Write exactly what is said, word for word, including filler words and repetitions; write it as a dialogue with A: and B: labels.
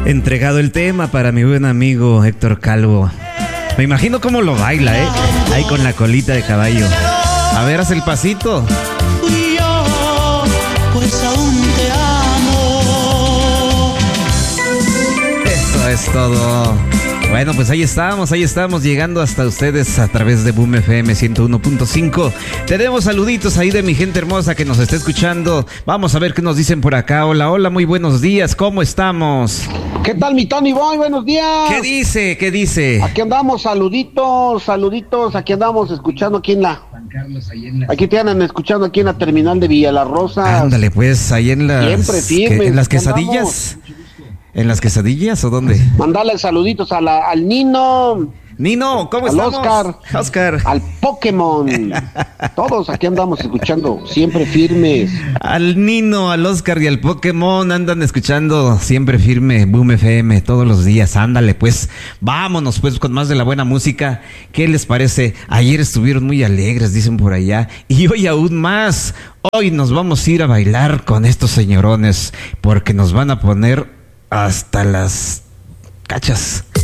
A: Entregado el tema para mi buen amigo Héctor Calvo. Me imagino cómo lo baila, ¿eh? Ahí con la colita de caballo. A ver, haz el pasito.
B: Y yo, pues aún te amo.
A: Eso es todo. Bueno, pues ahí estamos, ahí estamos llegando hasta ustedes a través de Boom F M ciento uno punto cinco. Tenemos saluditos ahí de mi gente hermosa que nos está escuchando. Vamos a ver qué nos dicen por acá. Hola, hola, muy buenos días, ¿cómo estamos?
C: ¿Qué tal, mi Tony Boy? Buenos días.
A: ¿Qué dice? ¿Qué dice?
C: Aquí andamos, saluditos, saluditos, aquí andamos escuchando aquí en la... Aquí te andan escuchando aquí en la terminal de Villa Las Rosas.
A: Ándale, pues, ahí en las...
C: Siempre firmes,
A: ¿qué, ¿En las
C: aquí
A: quesadillas?
C: andamos.
A: ¿En las quesadillas o dónde?
C: Mandale saluditos a la, al Nino.
A: Nino, ¿cómo
C: al
A: estamos?
C: Oscar.
A: Oscar.
C: Al Pokémon. Todos aquí andamos escuchando, siempre firmes.
A: Al Nino, al Oscar y al Pokémon andan escuchando siempre firme Boom F M todos los días. Ándale, pues, vámonos pues con más de la buena música. ¿Qué les parece? Ayer estuvieron muy alegres, dicen por allá. Y hoy aún más. Hoy nos vamos a ir a bailar con estos señorones porque nos van a poner hasta las cachas.